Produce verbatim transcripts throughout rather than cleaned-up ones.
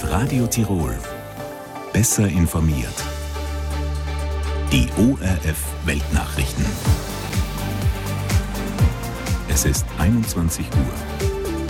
ist Radio Tirol. Besser informiert. Die O R F Weltnachrichten. Es ist einundzwanzig Uhr.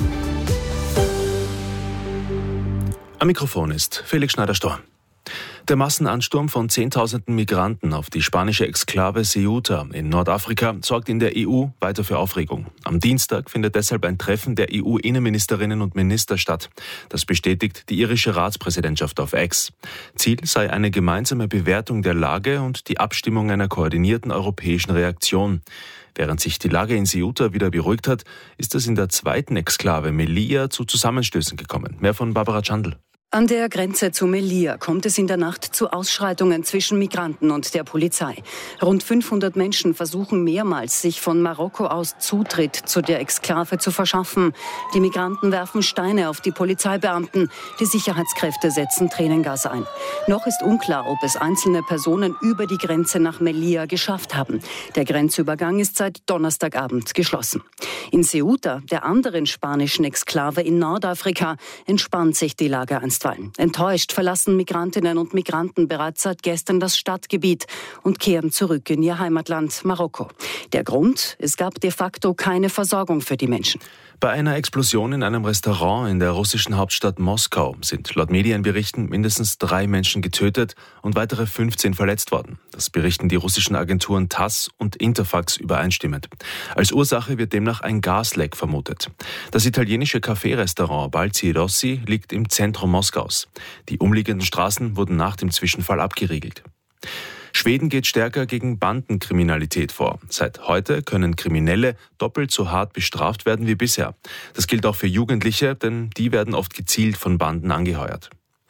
Am Mikrofon ist Felix Schneider-Storm. Der Massenansturm von Zehntausenden Migranten auf die spanische Exklave Ceuta in Nordafrika sorgt in der E U weiter für Aufregung. Am Dienstag findet deshalb ein Treffen der E U-Innenministerinnen und Minister statt. Das bestätigt die irische Ratspräsidentschaft auf X. Ziel sei eine gemeinsame Bewertung der Lage und die Abstimmung einer koordinierten europäischen Reaktion. Während sich die Lage in Ceuta wieder beruhigt hat, ist es in der zweiten Exklave Melilla zu Zusammenstößen gekommen. Mehr von Barbara Chandl. An der Grenze zu Melilla kommt es in der Nacht zu Ausschreitungen zwischen Migranten und der Polizei. Rund fünfhundert Menschen versuchen mehrmals, sich von Marokko aus Zutritt zu der Exklave zu verschaffen. Die Migranten werfen Steine auf die Polizeibeamten. Die Sicherheitskräfte setzen Tränengas ein. Noch ist unklar, ob es einzelne Personen über die Grenze nach Melilla geschafft haben. Der Grenzübergang ist seit Donnerstagabend geschlossen. In Ceuta, der anderen spanischen Exklave in Nordafrika, entspannt sich die Lage einstweilen. Enttäuscht verlassen Migrantinnen und Migranten bereits seit gestern das Stadtgebiet und kehren zurück in ihr Heimatland Marokko. Der Grund? Es gab de facto keine Versorgung für die Menschen. Bei einer Explosion in einem Restaurant in der russischen Hauptstadt Moskau sind laut Medienberichten mindestens drei Menschen getötet und weitere fünfzehn verletzt worden. Das berichten die russischen Agenturen TASS und Interfax übereinstimmend. Als Ursache wird demnach ein Gasleck vermutet. Das italienische Café-Restaurant Balzi Rossi liegt im Zentrum Moskaus. Die umliegenden Straßen wurden nach dem Zwischenfall abgeriegelt. Schweden geht stärker gegen Bandenkriminalität vor. Seit heute können Kriminelle doppelt so hart bestraft werden wie bisher. Das gilt auch für Jugendliche, denn die werden oft gezielt von Banden angeheuert.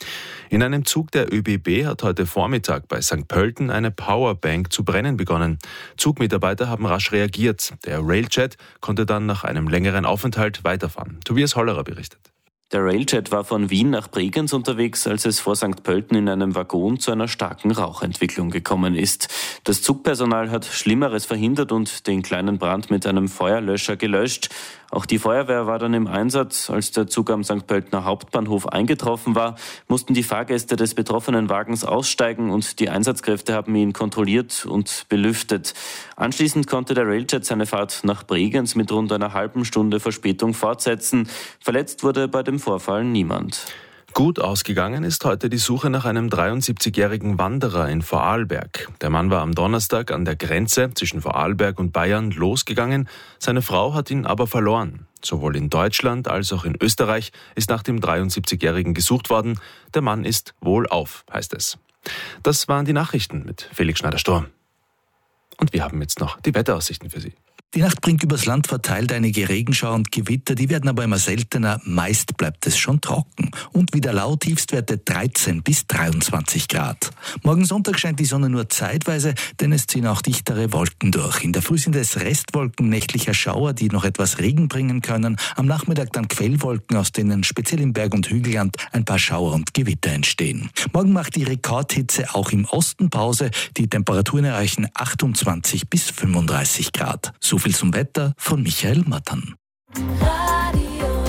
In einem Zug der Ö B B hat heute Vormittag bei Sankt Pölten eine Powerbank zu brennen begonnen. Zugmitarbeiter haben rasch reagiert. Der Railjet konnte dann nach einem längeren Aufenthalt weiterfahren. Tobias Hollerer berichtet. Der Railjet war von Wien nach Bregenz unterwegs, als es vor Sankt Pölten in einem Waggon zu einer starken Rauchentwicklung gekommen ist. Das Zugpersonal hat Schlimmeres verhindert und den kleinen Brand mit einem Feuerlöscher gelöscht. Auch die Feuerwehr war dann im Einsatz. Als der Zug am Sankt Pöltener Hauptbahnhof eingetroffen war, mussten die Fahrgäste des betroffenen Wagens aussteigen und die Einsatzkräfte haben ihn kontrolliert und belüftet. Anschließend konnte der Railjet seine Fahrt nach Bregenz mit rund einer halben Stunde Verspätung fortsetzen. Verletzt wurde bei dem Vorfall niemand. Gut ausgegangen ist heute die Suche nach einem dreiundsiebzigjährigen Wanderer in Vorarlberg. Der Mann war am Donnerstag an der Grenze zwischen Vorarlberg und Bayern losgegangen. Seine Frau hat ihn aber verloren. Sowohl in Deutschland als auch in Österreich ist nach dem dreiundsiebzigjährigen gesucht worden. Der Mann ist wohlauf, heißt es. Das waren die Nachrichten mit Felix Schneider-Storm. Und wir haben jetzt noch die Wetteraussichten für Sie. Die Nacht bringt übers Land verteilt einige Regenschauer und Gewitter, die werden aber immer seltener. Meist bleibt es schon trocken. Und wieder laut, Tiefstwerte dreizehn bis dreiundzwanzig Grad. Morgen Sonntag scheint die Sonne nur zeitweise, denn es ziehen auch dichtere Wolken durch. In der Früh sind es Restwolken nächtlicher Schauer, die noch etwas Regen bringen können. Am Nachmittag dann Quellwolken, aus denen speziell im Berg- und Hügelland ein paar Schauer und Gewitter entstehen. Morgen macht die Rekordhitze auch im Osten Pause. Die Temperaturen erreichen achtundzwanzig bis fünfunddreißig Grad. So viel zum Wetter von Michael Mattern. Radio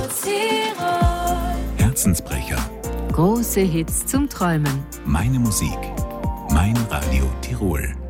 Tirol. Herzensbrecher. Große Hits zum Träumen. Meine Musik. Mein Radio Tirol.